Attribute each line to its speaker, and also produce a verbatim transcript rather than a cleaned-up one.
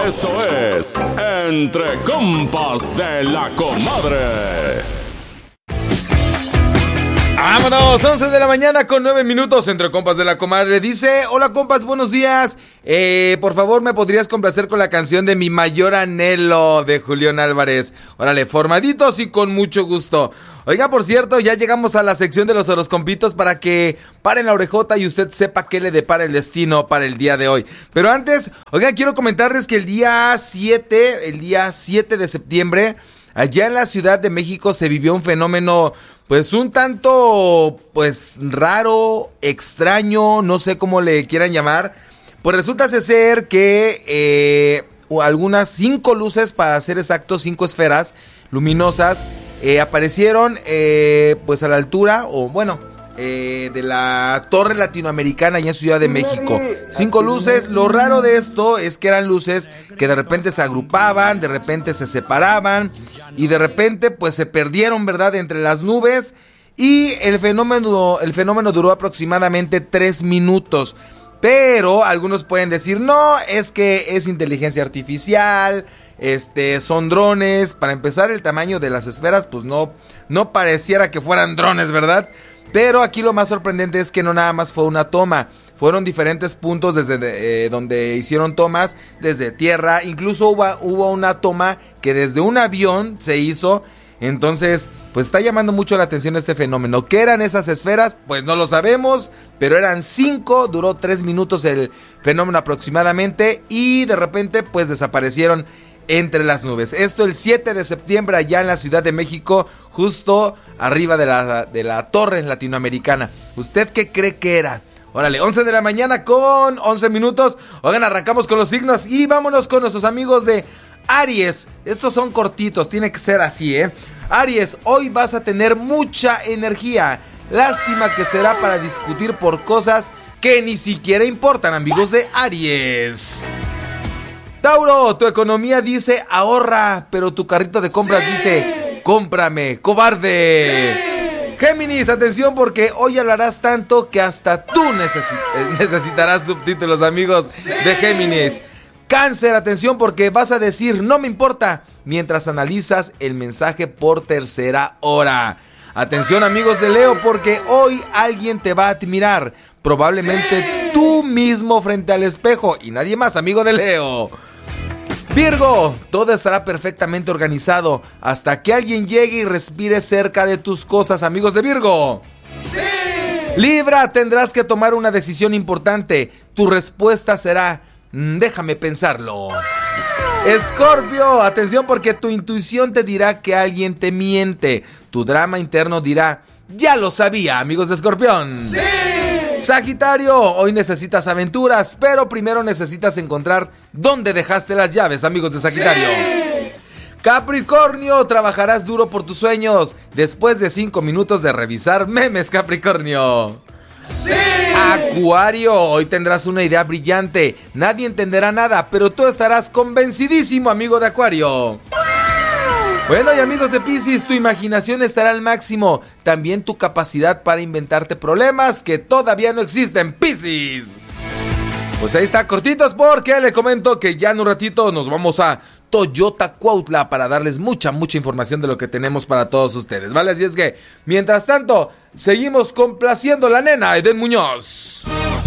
Speaker 1: Esto es Entre Compas de la Comadre.
Speaker 2: Vámonos, once de la mañana con nueve minutos, Entre Compas de la Comadre. Dice, hola compas, buenos días. Eh, por favor, ¿me podrías complacer con la canción de Mi Mayor Anhelo de Julián Álvarez? Órale, formaditos y con mucho gusto. Oiga, por cierto, ya llegamos a la sección de los horoscompitos para que paren la orejota y usted sepa qué le depara el destino para el día de hoy. Pero antes, oiga, quiero comentarles que el día siete, el día siete de septiembre, allá en la Ciudad de México se vivió un fenómeno, pues un tanto, pues raro, extraño, no sé cómo le quieran llamar. Pues resulta ser que eh, algunas cinco luces, para ser exactos, cinco esferas luminosas, eh, aparecieron eh, pues a la altura, o bueno, eh, de la Torre Latinoamericana allá en Ciudad de México. Cinco luces. Lo raro de esto es que eran luces que de repente se agrupaban, de repente se separaban y de repente pues se perdieron, ¿verdad?, entre las nubes. Y el fenómeno, el fenómeno duró aproximadamente tres minutos. Pero algunos pueden decir, no, es que es inteligencia artificial, este, son drones. Para empezar, el tamaño de las esferas, pues no, no pareciera que fueran drones, ¿verdad? Pero aquí lo más sorprendente es que no nada más fue una toma. Fueron diferentes puntos desde eh, donde hicieron tomas, desde tierra. Incluso hubo, hubo una toma que desde un avión se hizo. Entonces, pues está llamando mucho la atención este fenómeno. ¿Qué eran esas esferas? Pues no lo sabemos, pero eran cinco, duró tres minutos el fenómeno aproximadamente y de repente pues desaparecieron entre las nubes. Esto el siete de septiembre allá en la Ciudad de México, justo arriba de la, de la Torre Latinoamericana. ¿Usted qué cree que era? Órale, once de la mañana con once minutos. Oigan, arrancamos con los signos y vámonos con nuestros amigos de Aries. Estos son cortitos, tiene que ser así, ¿eh? Aries, hoy vas a tener mucha energía. Lástima que será para discutir por cosas que ni siquiera importan, amigos de Aries. Tauro, tu economía dice ahorra, pero tu carrito de compras sí dice cómprame, cobarde. Sí. Géminis, atención porque hoy hablarás tanto que hasta tú necesi- necesitarás subtítulos, amigos de Géminis. Cáncer, atención porque vas a decir no me importa mientras analizas el mensaje por tercera hora. Atención, amigos de Leo, porque hoy alguien te va a admirar, probablemente sí. Tú mismo frente al espejo y nadie más, amigo de Leo. Virgo, todo estará perfectamente organizado hasta que alguien llegue y respire cerca de tus cosas, amigos de Virgo. Sí. Libra, tendrás que tomar una decisión importante. Tu respuesta será déjame pensarlo. Escorpio, atención porque tu intuición te dirá que alguien te miente. Tu drama interno dirá, ya lo sabía, amigos de Escorpión. ¡Sí! Sagitario, hoy necesitas aventuras, pero primero necesitas encontrar dónde dejaste las llaves, amigos de Sagitario. ¡Sí! Capricornio, trabajarás duro por tus sueños después de cinco minutos de revisar memes, Capricornio. ¡Sí! Acuario, hoy tendrás una idea brillante. Nadie entenderá nada, pero tú estarás convencidísimo, amigo de Acuario. ¡Wow! Bueno, y amigos de Piscis, tu imaginación estará al máximo. También tu capacidad para inventarte problemas que todavía no existen, Piscis. Pues ahí está, cortitos, porque le comento que ya en un ratito nos vamos a Toyota Cuautla para darles mucha, mucha información de lo que tenemos para todos ustedes, ¿vale? Así es que, mientras tanto, seguimos complaciendo a la nena Eden Muñoz.